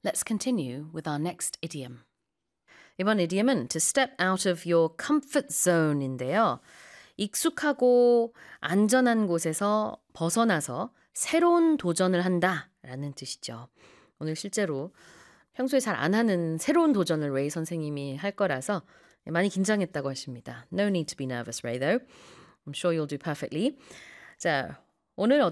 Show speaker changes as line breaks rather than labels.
Let's continue with our next idiom. 이번 idiom은 to step out of your comfort zone인데요. 익숙하고 안전한 곳에서 벗어나서 새로운 도전을 한다라는 뜻이죠. 오늘 실제로 평소에 잘 안 하는 새로운 도전을 레이 선생님이 할 거라서 많이 긴장했다고 하십니다. No need to be nervous, Ray, though. I'm sure you'll do perfectly. 자, 오늘